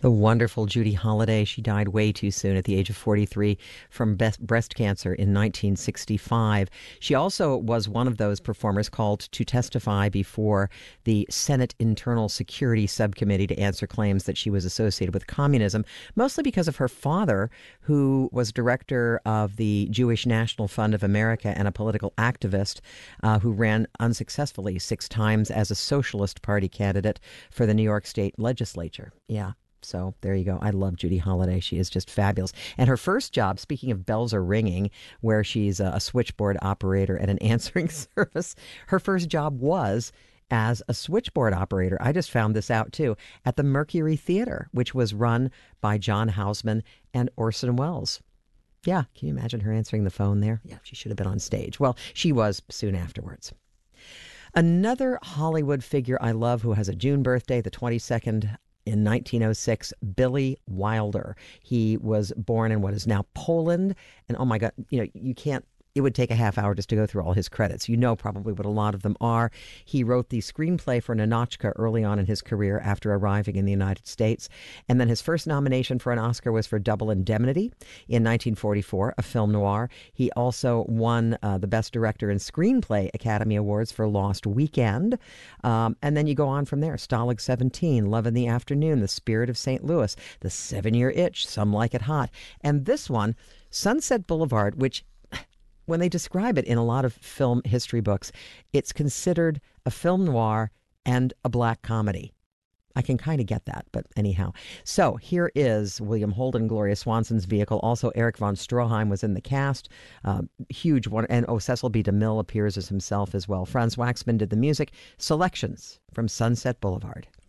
The wonderful Judy Holliday. She died way too soon at the age of 43 from breast cancer in 1965. She also was one of those performers called to testify before the Senate Internal Security Subcommittee to answer claims that she was associated with communism, mostly because of her father, who was director of the Jewish National Fund of America and a political activist who ran unsuccessfully 6 times as a Socialist Party candidate for the New York State legislature. Yeah. So there you go. I love Judy Holliday. She is just fabulous. And her first job, speaking of bells are ringing, where she's a switchboard operator at an answering service, her first job was as a switchboard operator. I just found this out too, at the Mercury Theater, which was run by John Houseman and Orson Welles. Yeah, can you imagine her answering the phone there? Yeah, she should have been on stage. Well, she was soon afterwards. Another Hollywood figure I love who has a June birthday, the 22nd, in 1906, Billy Wilder. He was born in what is now Poland. And oh my God, you can't, it would take a half hour just to go through all his credits. You know probably what a lot of them are. He wrote the screenplay for Ninotchka early on in his career after arriving in the United States. And then his first nomination for an Oscar was for Double Indemnity in 1944, a film noir. He also won the Best Director and Screenplay Academy Awards for Lost Weekend. And then you go on from there. Stalag 17, Love in the Afternoon, The Spirit of St. Louis, The 7-Year Itch, Some Like It Hot. And this one, Sunset Boulevard, which when they describe it in a lot of film history books, it's considered a film noir and a black comedy. I can kind of get that, but anyhow. So here is William Holden, Gloria Swanson's vehicle. Also, Eric von Stroheim was in the cast. Huge one. And Cecil B. DeMille appears as himself as well. Franz Waxman did the music. Selections from Sunset Boulevard.